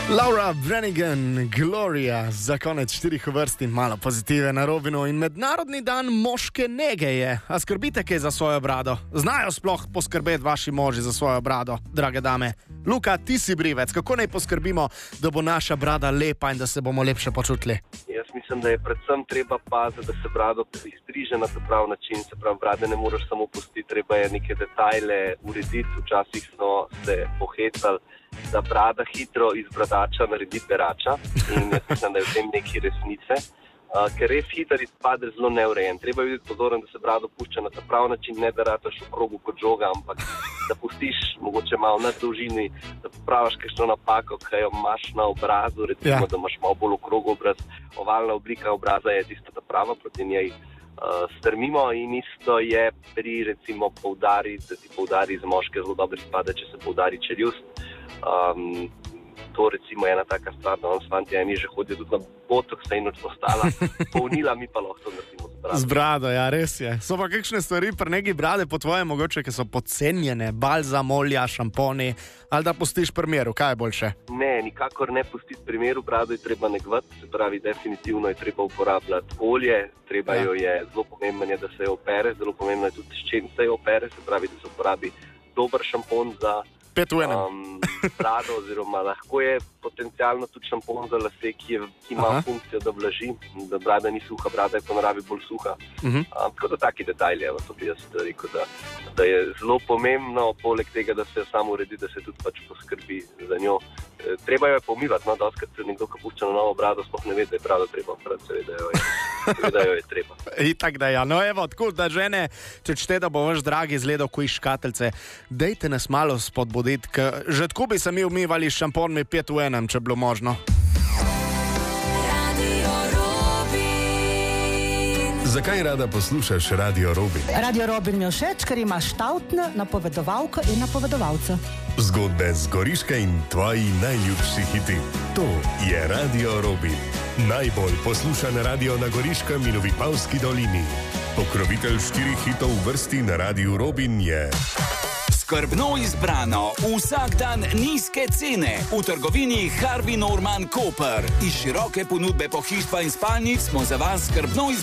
Laura Branigan, Gloria, za konec 4 vrst in malo pozitive na Robinu in mednarodni dan moške nege je. A skrbite kaj za svojo brado? Znajo sploh poskrbeti vaši moži za svojo brado, drage dame? Luka, ti si brivec, kako naj poskrbimo, da bo naša brada lepa in da se bomo lepše počutili? Jaz mislim, da je predvsem treba paziti, da se brado pristriže na prav način, se pravi, brade ne moreš samo pustiti, treba je neke detajle urediti, včasih smo se pohecali, da brada hitro iz bradača naredi perača in jaz mislim, da je v tem neki resnice, ker res hitro izpade zelo neurejen. Treba je biti pozoren, da se brado pušča na ta prav način, ne da rataš v krogu kot žoga, ampak da pustiš mogoče malo na dolžini, da popraviš kakšno napako, ki jo imaš na obrazu, recimo, da imaš malo bolj v krogu obraz. Ovalna oblika obraza je tista ta prava, proti njej strmimo in isto je pri recimo poudari, da ti poudari za moške zelo dobro izpade, če se poudari čeljust. To recimo je ena taka stvar, da on s fanti eni že hodijo tudi na botox in ostala polnila, mi pa lahko to naredimo z brado. Z brado, ja, res je. So pa kakšne stvari pri neki brade po tvoje mogoče, ki so podcenjene, balzam, olja, šamponi, ali da pustiš primeru, kaj je boljše? Ne, nikakor ne pustiti primeru, brado je treba negovati, se pravi, definitivno je treba uporabljati olje, treba jo je, zelo pomembno je, da se jo opere, zelo pomembno je tudi s čim se jo opere, se pravi, da se uporabi dober šampon za brado, oziroma lahko je potencialno tudi šampon za lase, ki ima funkcijo, da vlaži, da brada ni suha, brada je po naravi bolj suha. Tako da taki detajli, evo, to bi jaz rekel, da je zelo pomembno, poleg tega, da se jo samo uredi, da se tudi pač poskrbi za njo. Treba jo je pomivati, no, doskrat se nekdo, ki pušča na novo brado, sploh ne ve, da je brado treba, seveda jo je treba. Itak da ja, no evo, tako da žene, če čete, da bo vaš dragi izgledal kot iz škateljce, dejte nas malo spodbuditi, ker že tako bi se mi umivali s šamponmi 5 v 1, če bilo možno. Zakaj rada poslušaš Radio Robin? Radio Robin mi je všeč, ker ima štavtne napovedovalke in napovedovalce. Zgodbe z Goriške in tvoji najljubši hiti. To je Radio Robin. Najbolj poslušan radio na Goriškem in v Vipavski dolini. Pokrovitelj 4 hitov v vrsti na Radio Robin je... Skrbno izbrano, vsak dan nizke cene v trgovini Harvey Norman Koper. Iz široke ponudbe pohištva in spalnic smo za vas skrbno izbrali.